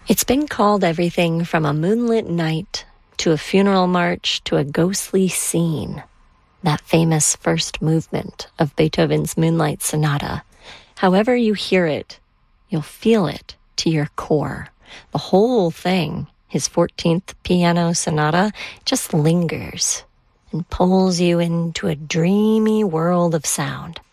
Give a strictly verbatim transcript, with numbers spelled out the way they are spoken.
It's been called everything from a moonlit night to a funeral march to a ghostly scene. That famous first movement of Beethoven's Moonlight Sonata. However you hear it, you'll feel it to your core. The whole thing, his fourteenth piano sonata, just lingers and pulls you into a dreamy world of sound.